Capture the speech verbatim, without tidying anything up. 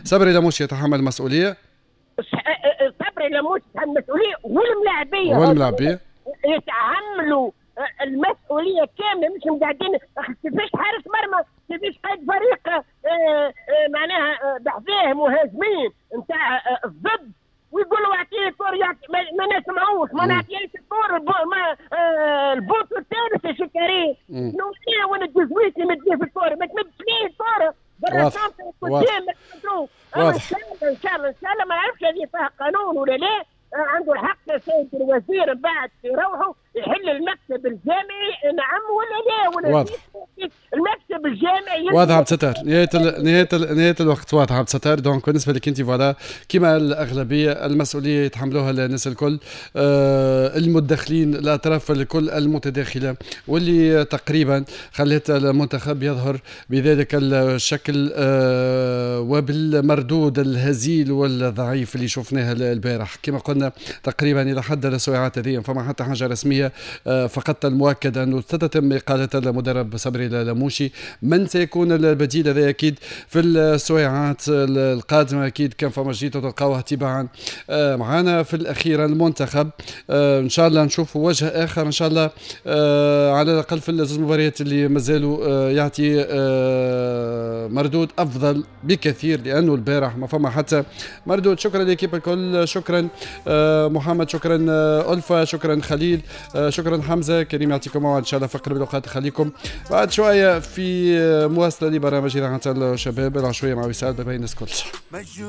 صبري لموشي يتحمل المسؤوليه. صبري لموشي يتحمل المسؤوليه والملاعبيه والملاعبيه يتحملوا المسؤوليه كامله، مش قاعدين كيفاش حارس مرمى، كيفاش قائد فريق آه آه معناها بحذاه مهاجمين نتاع الضد ويقولوا اعطيه الكور ما نسمعوش، ما نعطيهش الكور البوط الثالث يا شكري شنو وين التزويت اللي مديه في الكور، ما تمدش ليه الكور برا الشامبيون قدام ما ان شاء الله ان شاء الله ان شاء الله ما نعرفش هذه فيها قانون ولا لا. عنده الحق سيد الوزير بعد يروحوا يحل المكتب الجامعي نعم ولا لا ولا واضح. المكتب الجامعي واضح عبد الستار. نهايه ال... نهايه ال... نهايه الوقت واضح عبد الستار. دونك بالنسبه لك انت فوالا كما الاغلبيه المسؤوليه يتحملوها الناس الكل، آه المدخلين الاطراف الكل المتداخله واللي تقريبا خلت المنتخب يظهر بذلك الشكل آه وبالمردود الهزيل والضعيف اللي شفناه البارح. كما قلنا تقريبا الى حد الساعات هذه فما حتى حاجه رسميه، آه فقط المؤكد انه ستتم اقاله المدرب صبري لموشي. من سيكون البديل هذا اكيد في السويعات القادمه، اكيد كان فما جديد تلقاوه تباعا آه معنا في الاخيره المنتخب. آه ان شاء الله نشوف وجه اخر ان شاء الله آه على الاقل في الزوج مباريات اللي مازالوا آه يعطي آه مردود افضل بكثير، لانه البارح ما فما حتى مردود. شكرا للكيب الكل، شكرا آه محمد، شكرا آه ألفا، شكرا خليل، آه شكرا حمزه. كريم يعطيكم موعد ان شاء الله في اقرب الوقت. خليكم بعد شويه في مواصله لبرنامج اذاعه الشباب العشوائيه مع وسال بين الكل.